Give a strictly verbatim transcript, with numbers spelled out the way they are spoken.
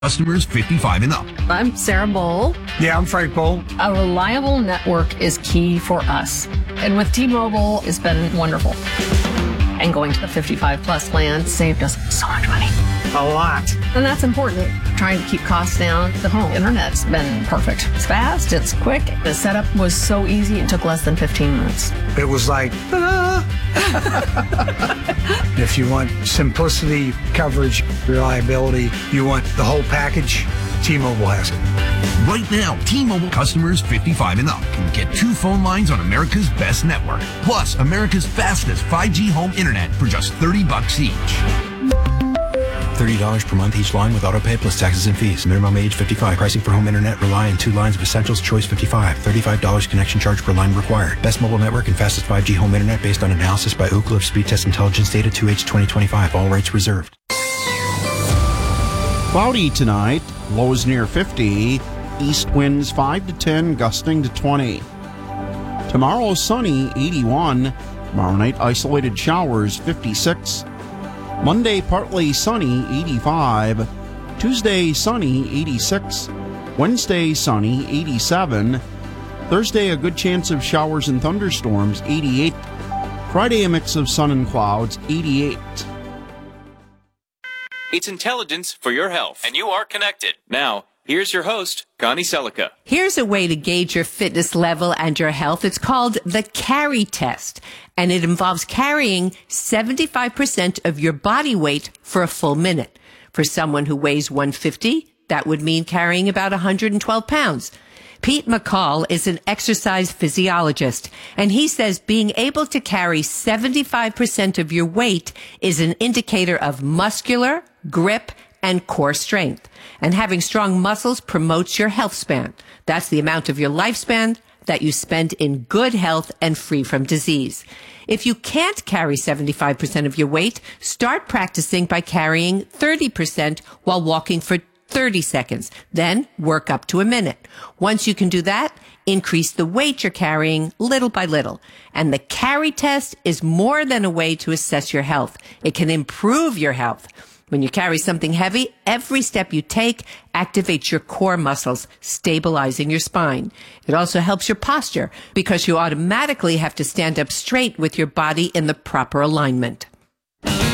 Customers fifty-five and up. I'm Sarah Bowl. Yeah, I'm Frank Bowl. A reliable network is key for us. And with T-Mobile, it's been wonderful. And going to the fifty-five plus plan saved us so much money. A lot. And that's important. Trying to keep costs down. The home internet's been perfect. It's fast, it's quick. The setup was so easy, it took less than fifteen minutes. It was like, ah. If you want simplicity, coverage, reliability, you want the whole package, T-Mobile has it. Right now, T-Mobile customers fifty-five and up can get two phone lines on America's best network, plus America's fastest five G home internet for just thirty bucks each. thirty dollars per month each line with autopay plus taxes and fees. Minimum age fifty-five. Pricing for home internet rely on two lines of Essentials Choice fifty-five. thirty-five dollars connection charge per line required. Best mobile network and fastest five G home internet based on analysis by Ookla of Speed Test Intelligence data two H twenty twenty-five. All rights reserved. Cloudy tonight. Lows near fifty. East winds five to ten, gusting to twenty. Tomorrow sunny, eighty-one. Tomorrow night isolated showers, fifty-six. Monday, partly sunny, eighty-five. Tuesday, sunny, eighty-six. Wednesday, sunny, eighty-seven. Thursday, a good chance of showers and thunderstorms, eighty-eight. Friday, a mix of sun and clouds, eighty-eight. It's intelligence for your health, and you are connected. Now, here's your host, Connie Selica. Here's a way to gauge your fitness level and your health. It's called the carry test, and it involves carrying seventy-five percent of your body weight for a full minute. For someone who weighs one fifty, that would mean carrying about one hundred twelve pounds. Pete McCall is an exercise physiologist, and he says being able to carry seventy-five percent of your weight is an indicator of muscular, grip, and core strength. And having strong muscles promotes your health span. That's the amount of your lifespan that you spend in good health and free from disease. If you can't carry seventy-five percent of your weight, start practicing by carrying thirty percent while walking for thirty seconds. Then work up to a minute. Once you can do that, increase the weight you're carrying little by little. And the carry test is more than a way to assess your health. It can improve your health. When you carry something heavy, every step you take activates your core muscles, stabilizing your spine. It also helps your posture because you automatically have to stand up straight with your body in the proper alignment.